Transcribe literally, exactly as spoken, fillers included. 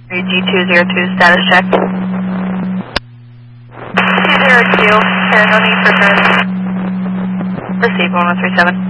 G two zero two, status check. two zero two, there no need for friends. Receive one one three seven.